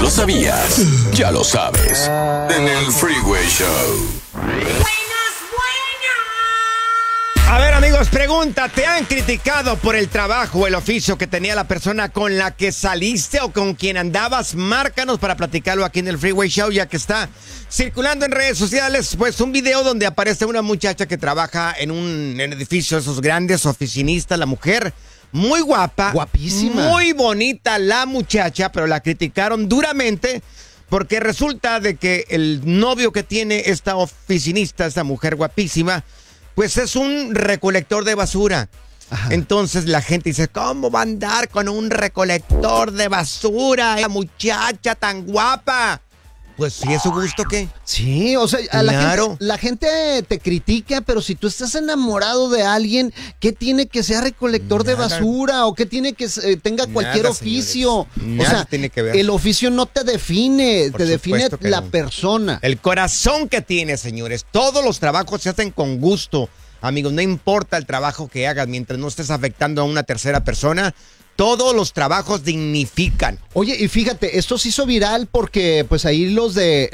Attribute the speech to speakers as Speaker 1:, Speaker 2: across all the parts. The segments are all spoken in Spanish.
Speaker 1: lo sabías? Ya lo sabes. En el Freeway Show.
Speaker 2: A ver, amigos, pregunta, ¿te han criticado por el trabajo o el oficio que tenía la persona con la que saliste o con quien andabas? Márcanos para platicarlo aquí en el Freeway Show, ya que está circulando en redes sociales, pues un video donde aparece una muchacha que trabaja en un edificio de esos grandes, oficinistas, la mujer, muy guapa.
Speaker 3: Guapísima.
Speaker 2: Muy bonita la muchacha, pero la criticaron duramente porque resulta de que el novio que tiene esta oficinista, esta mujer guapísima, pues es un recolector de basura. Ajá. Entonces la gente dice, ¿cómo va a andar con un recolector de basura? La muchacha tan guapa. Pues si es su gusto, ¿qué?
Speaker 3: Sí, o sea,
Speaker 2: claro.
Speaker 3: la gente te critica, pero si tú estás enamorado de alguien, ¿qué tiene que ser recolector de basura? ¿O qué tiene que tenga cualquier oficio?
Speaker 2: Nada,
Speaker 3: o sea,
Speaker 2: tiene que ver.
Speaker 3: El oficio no te define, te define la persona.
Speaker 2: El corazón que tiene, señores. Todos los trabajos se hacen con gusto, amigos. No importa el trabajo que hagas, mientras no estés afectando a una tercera persona. Todos los trabajos dignifican.
Speaker 3: Oye, y fíjate, esto se hizo viral porque pues ahí los de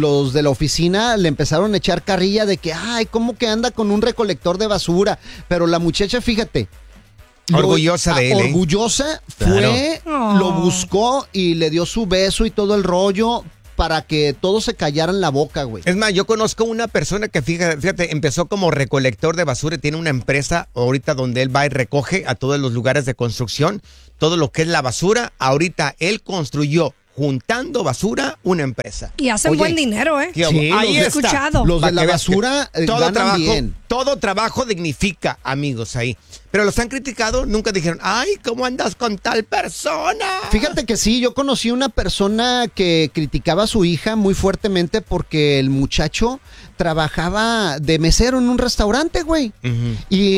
Speaker 3: la oficina le empezaron a echar carrilla de que, ay, ¿cómo que anda con un recolector de basura? Pero la muchacha, fíjate.
Speaker 2: Orgullosa de él.
Speaker 3: Orgullosa, fue, lo buscó y le dio su beso y todo el rollo para que todos se callaran la boca, güey.
Speaker 2: Es más, yo conozco una persona que, fíjate, empezó como recolector de basura y tiene una empresa ahorita donde él va y recoge a todos los lugares de construcción, todo lo que es la basura. Ahorita él construyó, juntando basura, una empresa.
Speaker 4: Y hacen buen dinero, ¿eh?
Speaker 3: Sí,
Speaker 4: ahí he escuchado.
Speaker 3: Los de la basura ganan bien.
Speaker 2: Todo trabajo dignifica, amigos, ahí. Pero los han criticado, nunca dijeron, ay, ¿cómo andas con tal persona?
Speaker 3: Fíjate que sí, yo conocí una persona que criticaba a su hija muy fuertemente porque el muchacho trabajaba de mesero en un restaurante, güey. Uh-huh.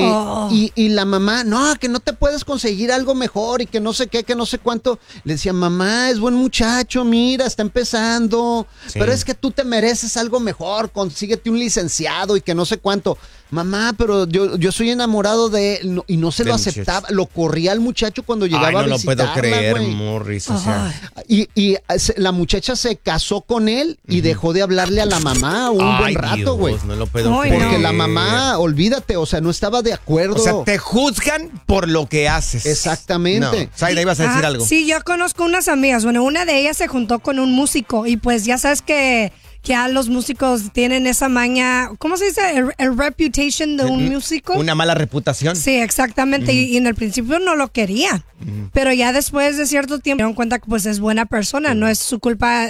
Speaker 3: Y la mamá, no, que no te puedes conseguir algo mejor y que no sé qué, que no sé cuánto. Le decía, mamá, es buen muchacho, mira, está empezando. Sí. Pero es que tú te mereces algo mejor, consíguete un licenciado y que no sé cuánto. Mamá, pero yo soy enamorado de él y no se lo aceptaba. Lo corría al muchacho cuando llegaba a visitarla,
Speaker 2: no lo puedo creer,
Speaker 3: güey.
Speaker 2: Morris. O sea.
Speaker 3: Y la muchacha se casó con él y dejó de hablarle a la mamá un buen rato, güey.
Speaker 2: No lo puedo creer.
Speaker 3: Porque la mamá, olvídate, o sea, no estaba de acuerdo.
Speaker 2: O sea, te juzgan por lo que haces.
Speaker 3: Exactamente.
Speaker 2: No. Zaida, ibas a decir algo.
Speaker 4: Sí, yo conozco unas amigas. Bueno, una de ellas se juntó con un músico y pues ya sabes que ya los músicos tienen esa maña, ¿cómo se dice? El reputation de un músico.
Speaker 2: Una mala reputación.
Speaker 4: Sí, exactamente. Y en el principio no lo querían. Pero ya después de cierto tiempo se dieron cuenta que pues es buena persona. No es su culpa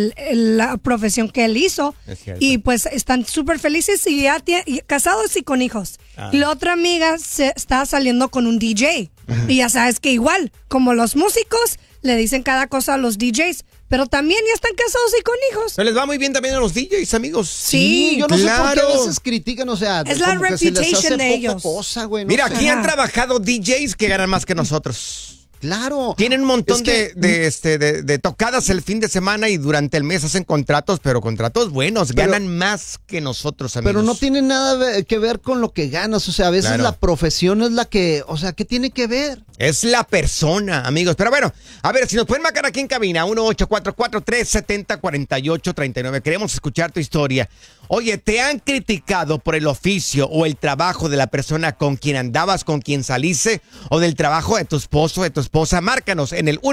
Speaker 4: la profesión que él hizo. Y pues están súper felices y ya casados y con hijos. Y la otra amiga está saliendo con un DJ. Y ya sabes que igual, como los músicos, le dicen cada cosa a los DJs. Pero también ya están casados y con hijos.
Speaker 2: Pero les va muy bien también a los DJs, amigos.
Speaker 3: Sí, yo no sé por qué a veces critican, o sea,
Speaker 4: es la reputation de ellos.
Speaker 3: Cosa, güey,
Speaker 2: mira, aquí han trabajado DJs que ganan más que nosotros.
Speaker 3: Claro.
Speaker 2: Tienen un montón de tocadas el fin de semana y durante el mes hacen contratos, pero contratos buenos, ganan más que nosotros, amigos.
Speaker 3: Pero no tiene nada que ver con lo que ganas, o sea, a veces la profesión es la que, o sea, ¿qué tiene que ver?
Speaker 2: Es la persona, amigos. Pero bueno, a ver, si nos pueden marcar aquí en cabina, 1-844-370-4839. Queremos escuchar tu historia. Oye, ¿te han criticado por el oficio o el trabajo de la persona con quien andabas, con quien saliste, o del trabajo de tu esposo, de tu esposa? Márcanos en el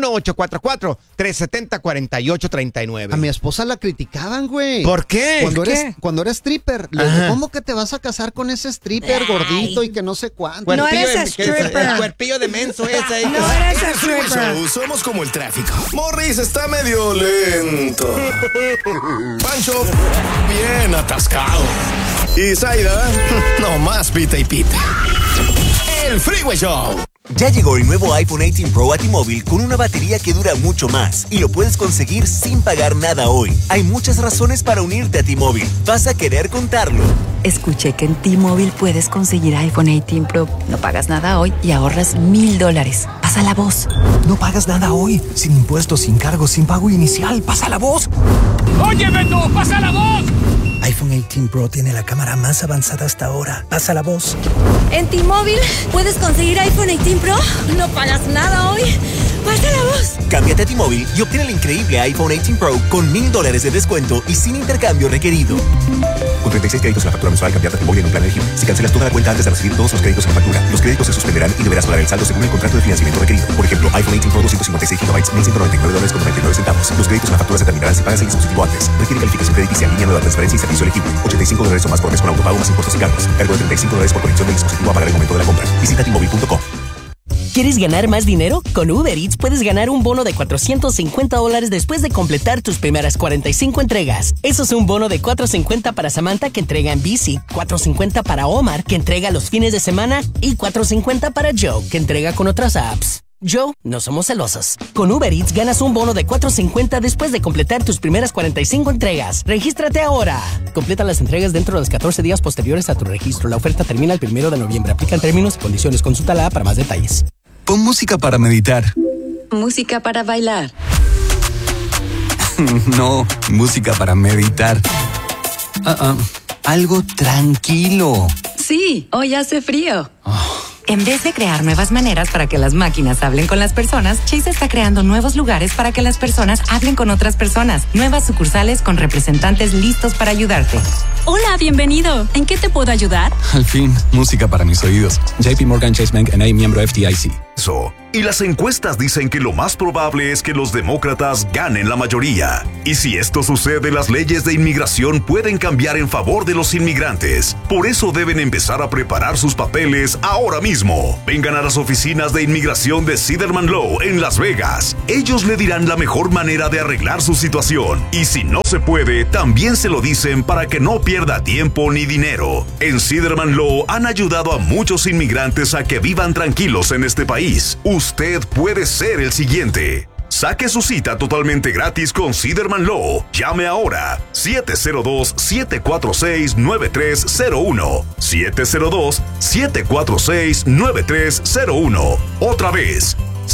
Speaker 2: 1-844-370-4839.
Speaker 3: A mi esposa la criticaban, güey.
Speaker 2: ¿Por qué?
Speaker 3: Cuando eres stripper. Le digo, ¿cómo que te vas a casar con ese stripper gordito y que no sé cuánto?
Speaker 4: No eres stripper.
Speaker 2: El cuerpillo de menso ese.
Speaker 4: No eres stripper.
Speaker 1: Somos como el tráfico. Morris está medio lento. Pancho, bien atascado. Y Zaida, nomás pita y pita. El Freeway Show.
Speaker 5: Ya llegó el nuevo iPhone 18 Pro a T-Mobile con una batería que dura mucho más y lo puedes conseguir sin pagar nada hoy. Hay muchas razones para unirte a T-Mobile. Vas a querer contarlo.
Speaker 6: Escuché que en T-Mobile puedes conseguir iPhone 18 Pro. No pagas nada hoy y ahorras $1,000. Pasa la voz.
Speaker 7: No pagas nada hoy. Sin impuestos, sin cargos, sin pago inicial. Pasa la voz.
Speaker 8: ¡Oye, Beto! ¡Pasa la voz!
Speaker 7: iPhone 18 Pro tiene la cámara más avanzada hasta ahora. Pasa la voz.
Speaker 9: En T-Mobile puedes conseguir iPhone 18 Pro. No pagas nada hoy ¡Pasa la voz!
Speaker 5: Cámbiate a T-Mobile y obtén el increíble iPhone 18 Pro con $1,000 de descuento y sin intercambio requerido. Con 36 créditos en la factura mensual, cambiate a T-Mobile en un plan elegible. Si cancelas toda la cuenta antes de recibir todos los créditos en la factura, los créditos se suspenderán y deberás pagar el saldo según el contrato de financiamiento requerido. Por ejemplo, iPhone 18 Pro 256 GB, $1,199.99. Los créditos en la factura se terminarán si pagas el dispositivo antes. Requiere calificación crediticia en línea, nueva transferencia y servicio elegible. $85 o más por mes con autopago más impuestos y cargos. Cargo de $35 por conexión del dispositivo a pagar el momento de la compra. Visita T-Mobile.com.
Speaker 10: ¿Quieres ganar más dinero? Con Uber Eats puedes ganar un bono de $450 después de completar tus primeras 45 entregas. Eso es un bono de $450 para Samantha, que entrega en bici, $450 para Omar, que entrega los fines de semana, y $450 para Joe, que entrega con otras apps. Joe, no somos celosos. Con Uber Eats ganas un bono de $450 después de completar tus primeras 45 entregas. ¡Regístrate ahora! Completa las entregas dentro de los 14 días posteriores a tu registro. La oferta termina el 1 de noviembre. Aplican términos y condiciones. Consulta la app para más detalles.
Speaker 11: Pon música para meditar.
Speaker 6: Música para bailar.
Speaker 11: No, música para meditar. Algo tranquilo.
Speaker 6: Sí, hoy hace frío. En vez de crear nuevas maneras para que las máquinas hablen con las personas, Chase está creando nuevos lugares para que las personas hablen con otras personas. Nuevas sucursales con representantes listos para ayudarte.
Speaker 12: Hola, bienvenido. ¿En qué te puedo ayudar?
Speaker 11: Al fin, música para mis oídos. JP Morgan Chase Bank N.A., miembro FDIC.
Speaker 13: Y las encuestas dicen que lo más probable es que los demócratas ganen la mayoría. Y si esto sucede, las leyes de inmigración pueden cambiar en favor de los inmigrantes. Por eso deben empezar a preparar sus papeles ahora mismo. Vengan a las oficinas de inmigración de Siderman Law en Las Vegas. Ellos le dirán la mejor manera de arreglar su situación. Y si no se puede, también se lo dicen para que no pierda tiempo ni dinero. En Siderman Law han ayudado a muchos inmigrantes a que vivan tranquilos en este país. Usted puede ser el siguiente. Saque su cita totalmente gratis con Siderman Law. Llame ahora. 702-746-9301. 702-746-9301. Otra vez.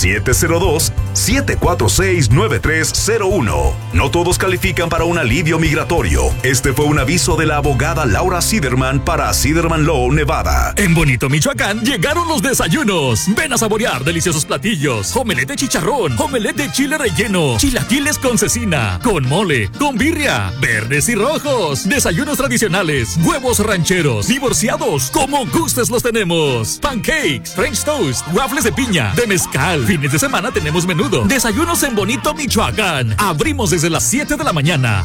Speaker 13: 702-746-9301. No todos califican para un alivio migratorio. Este fue un aviso de la abogada Laura Siderman para Siderman Law, Nevada.
Speaker 8: En Bonito, Michoacán, llegaron los desayunos. Ven a saborear deliciosos platillos. Omelette de chicharrón, omelette de chile relleno, chilaquiles con cecina, con mole, con birria, verdes y rojos, desayunos tradicionales, huevos rancheros, divorciados, como gustes los tenemos. Pancakes, French toast, waffles de piña, de mezcal. Fines de semana tenemos menudo. Desayunos en Bonito, Michoacán. Abrimos desde las 7 de la mañana.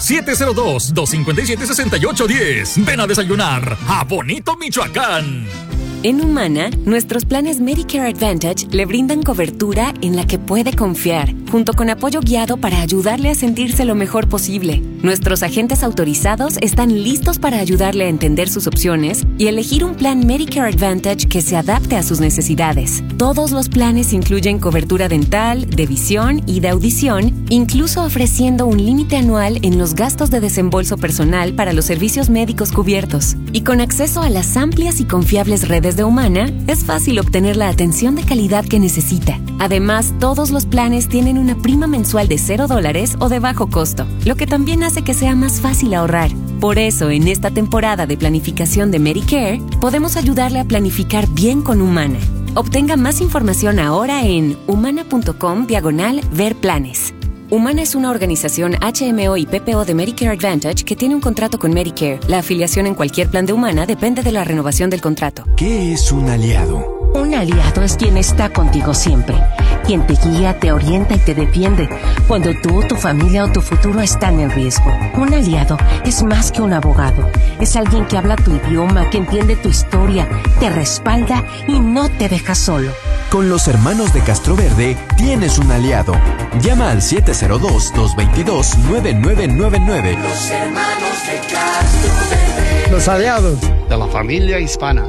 Speaker 8: 702-257-6810. Ven a desayunar a Bonito, Michoacán.
Speaker 14: En Humana, nuestros planes Medicare Advantage le brindan cobertura en la que puede confiar, junto con apoyo guiado para ayudarle a sentirse lo mejor posible. Nuestros agentes autorizados están listos para ayudarle a entender sus opciones y elegir un plan Medicare Advantage que se adapte a sus necesidades. Todos los planes incluyen cobertura dental, de visión y de audición, incluso ofreciendo un límite anual en los gastos de desembolso personal para los servicios médicos cubiertos. Y con acceso a las amplias y confiables redes de Humana, es fácil obtener la atención de calidad que necesita. Además, todos los planes tienen una prima mensual de $0 o de bajo costo, lo que también hace que sea más fácil ahorrar. Por eso, en esta temporada de planificación de Medicare, podemos ayudarle a planificar bien con Humana. Obtenga más información ahora en humana.com/ver planes. Humana es una organización HMO y PPO de Medicare Advantage que tiene un contrato con Medicare. La afiliación en cualquier plan de Humana depende de la renovación del contrato.
Speaker 15: ¿Qué es un aliado?
Speaker 16: Un aliado es quien está contigo siempre, quien te guía, te orienta y te defiende cuando tú, tu familia o tu futuro están en riesgo. Un aliado es más que un abogado, es alguien que habla tu idioma, que entiende tu historia, te respalda y no te deja solo.
Speaker 15: Con los hermanos de Castroverde tienes un aliado. Llama al 702-222-9999.
Speaker 17: Los hermanos de Castroverde.
Speaker 18: Los aliados de la familia hispana.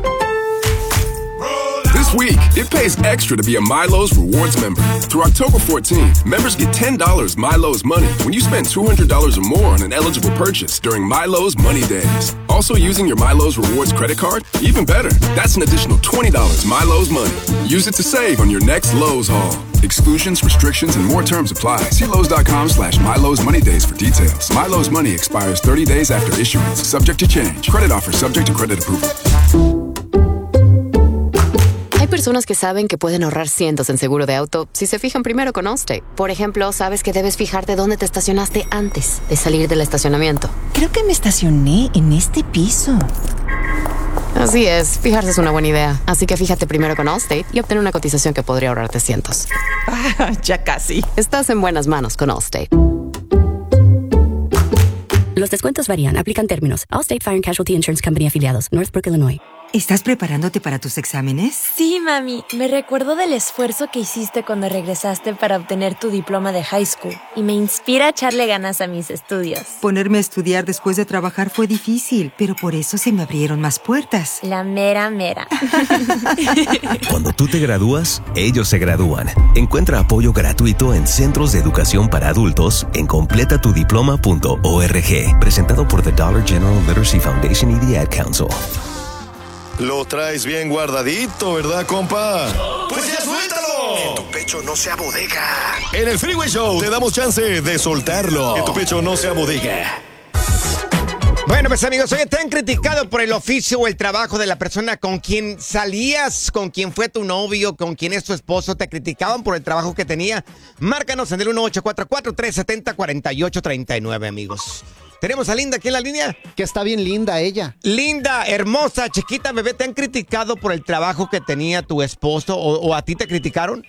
Speaker 19: This week, it pays extra to be a Milo's Rewards member. Through October 14, members get $10 Milo's money when you spend $200 or more on an eligible purchase during Milo's Money Days. Also, using your Milo's Rewards credit card? Even better, that's an additional $20 Milo's money. Use it to save on your next Lowe's haul. Exclusions, restrictions, and more terms apply. See Lowe's.com/Milo's Money Days for details. Milo's money expires 30 days after issuance, subject to change. Credit offer subject to credit approval.
Speaker 20: Hay
Speaker 14: personas que saben que pueden ahorrar cientos en seguro de auto si se fijan primero con Allstate. Por ejemplo, sabes que debes fijarte dónde te estacionaste antes de salir del estacionamiento.
Speaker 9: Creo que me estacioné en este piso.
Speaker 14: Así es, fijarse es una buena idea. Así que fíjate primero con Allstate y obtén una cotización que podría ahorrarte cientos.
Speaker 9: Ya casi.
Speaker 14: Estás en buenas manos con Allstate.
Speaker 20: Los descuentos varían. Aplican términos. Allstate Fire and Casualty Insurance Company afiliados. Northbrook, Illinois.
Speaker 9: ¿Estás preparándote para tus exámenes?
Speaker 21: Sí, mami. Me recuerdo del esfuerzo que hiciste cuando regresaste para obtener tu diploma de high school y me inspira a echarle ganas a mis estudios.
Speaker 9: Ponerme a estudiar después de trabajar fue difícil, pero por eso se me abrieron más puertas.
Speaker 21: La mera mera.
Speaker 5: Cuando tú te gradúas, ellos se gradúan. Encuentra apoyo gratuito en centros de educación para adultos en completatudiploma.org. Presentado por The Dollar General Literacy Foundation y The Ad Council.
Speaker 1: Lo traes bien guardadito, ¿verdad, compa?
Speaker 22: ¡Pues ya suéltalo! Que tu pecho no sea bodega.
Speaker 1: En el Freeway Show te damos chance de soltarlo. Que tu pecho no sea bodega.
Speaker 2: Bueno, pues amigos, oye, ¿te han criticado por el oficio o el trabajo de la persona con quien salías, con quien fue tu novio, con quien es tu esposo? ¿Te criticaban por el trabajo que tenía? Márcanos en el 1844-370-4839, amigos. Tenemos a Linda aquí en la línea.
Speaker 3: Que está bien linda ella.
Speaker 2: Linda, hermosa, chiquita, bebé, ¿te han criticado por el trabajo que tenía tu esposo o a ti te criticaron?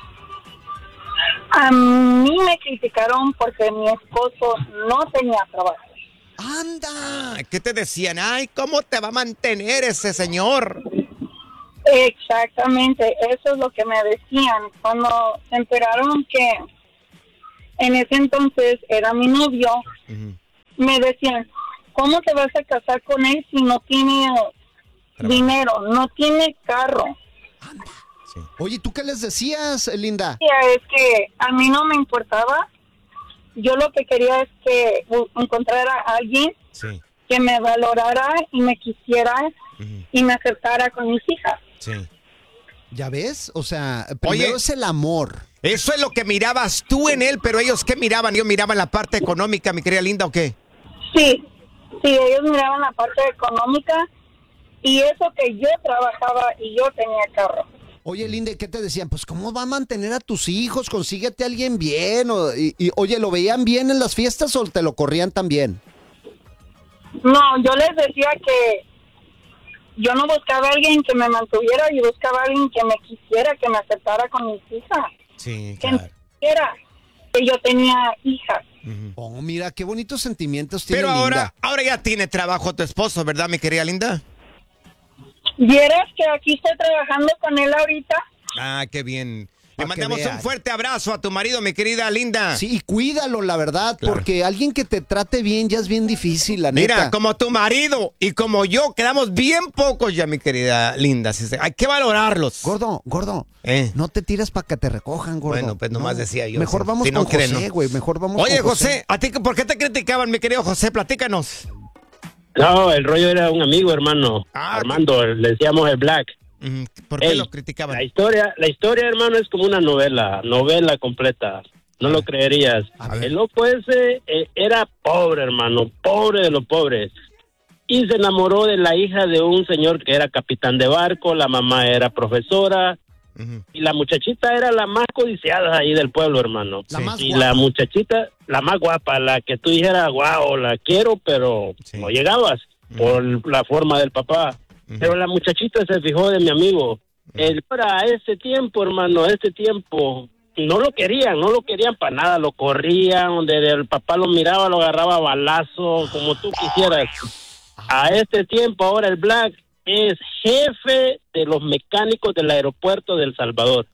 Speaker 23: A mí me criticaron porque mi esposo no tenía trabajo.
Speaker 2: ¡Anda! ¿Qué te decían? ¡Ay, cómo te va a mantener ese señor!
Speaker 23: Exactamente, eso es lo que me decían. Cuando se enteraron que en ese entonces era mi novio, me decían, ¿cómo te vas a casar con él si no tiene dinero, no tiene carro?
Speaker 3: Sí. Oye, ¿tú qué les decías, Linda?
Speaker 23: Es que a mí no me importaba. Yo lo que quería es que encontrara a alguien que me valorara y me quisiera y me aceptara con mis hijas.
Speaker 2: Sí.
Speaker 3: ¿Ya ves? O sea, primero es el amor.
Speaker 2: Eso es lo que mirabas tú en él, pero ellos ¿qué miraban? ¿Ellos miraban la parte económica, mi querida Linda, o qué?
Speaker 23: Sí, ellos miraban la parte económica y eso que yo trabajaba y yo tenía carro.
Speaker 3: Oye, Linda, ¿qué te decían? Pues, ¿cómo va a mantener a tus hijos? Consíguete a alguien bien. Oye, ¿lo veían bien en las fiestas o te lo corrían también?
Speaker 23: No, yo les decía que yo no buscaba a alguien que me mantuviera, yo buscaba a alguien que me quisiera, que me aceptara con mis hijas.
Speaker 2: Sí,
Speaker 23: claro. Que quisiera que yo tenía hijas.
Speaker 3: Oh, mira, qué bonitos sentimientos tiene
Speaker 2: Pero
Speaker 3: Linda.
Speaker 2: ahora ya tiene trabajo tu esposo, ¿verdad, mi querida Linda?
Speaker 23: ¿Vieras que aquí estoy trabajando con él ahorita?
Speaker 2: Ah, qué bien. Le mandamos un fuerte abrazo a tu marido, mi querida Linda.
Speaker 3: Sí, y cuídalo, la verdad, porque alguien que te trate bien ya es bien difícil, la neta.
Speaker 2: Mira, como tu marido y como yo, quedamos bien pocos ya, mi querida Linda. Hay que valorarlos.
Speaker 3: Gordo, no te tires para que te recojan, gordo.
Speaker 2: Bueno, pues nomás decía yo.
Speaker 3: Mejor vamos con José, güey, mejor vamos con José.
Speaker 2: Oye, José, ¿a ti por qué te criticaban, mi querido José? Platícanos.
Speaker 24: No, el rollo era un amigo, hermano. Armando, le decíamos el Black.
Speaker 2: ¿Por qué lo criticaban?
Speaker 24: La historia, hermano, es como una novela completa. No lo creerías. El loco ese era pobre, hermano, pobre de los pobres. Y se enamoró de la hija de un señor que era capitán de barco, la mamá era profesora, y la muchachita era la más codiciada ahí del pueblo, hermano. La muchachita, la más guapa, la que tú dijeras, wow, la quiero, pero no llegabas por la forma del papá. Pero la muchachita se fijó de mi amigo. Ahora, a ese tiempo, hermano, no lo querían para nada, lo corrían, donde el papá lo miraba, lo agarraba a balazo, como tú quisieras. A este tiempo, ahora el Black es jefe de los mecánicos del aeropuerto de El Salvador.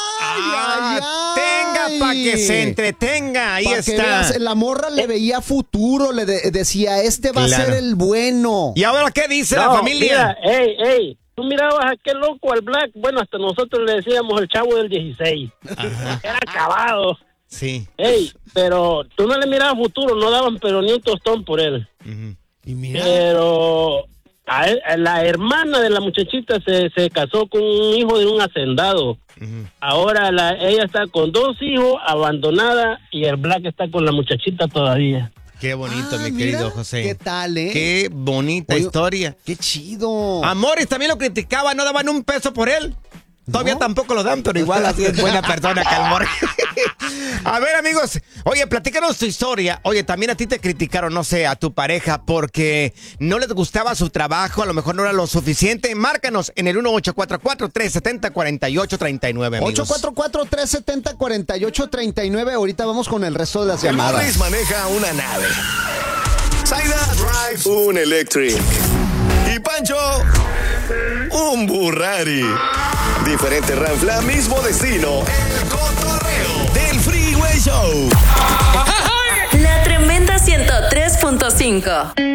Speaker 2: Tenga para que se entretenga, ahí está.
Speaker 3: La morra le veía futuro, le decía, este va a ser el bueno.
Speaker 2: ¿Y ahora qué dice la familia?
Speaker 24: Mira, tú mirabas a aquel loco, al Black, bueno, hasta nosotros le decíamos el chavo del 16. Era acabado.
Speaker 2: Sí.
Speaker 24: Pero tú no le mirabas futuro, no daban pero ni un tostón por él.
Speaker 3: Y mira.
Speaker 24: Pero a la hermana de la muchachita se casó con un hijo de un hacendado. Ahora ella está con 2 hijos, abandonada, y el Black está con la muchachita todavía.
Speaker 2: Qué bonito, mi querido José.
Speaker 3: ¿Qué tal,
Speaker 2: Qué bonita historia.
Speaker 3: Qué chido.
Speaker 2: Amores, también lo criticaban, no daban un peso por él. Todavía tampoco lo dan, pero igual así es buena persona, Calmor. A ver, amigos, oye, platícanos tu historia. Oye, también a ti te criticaron, no sé, a tu pareja porque no les gustaba su trabajo, a lo mejor no era lo suficiente. Márcanos en el 1-844-370-4839, amigos.
Speaker 3: 844-370-4839. Ahorita vamos con el resto de las llamadas.
Speaker 1: Morris maneja una nave. Zaida drives un Electric. Y Pancho, un Burrari. Diferente ranfla, mismo destino. El cotorreo del Freeway Show.
Speaker 21: La tremenda 103.5.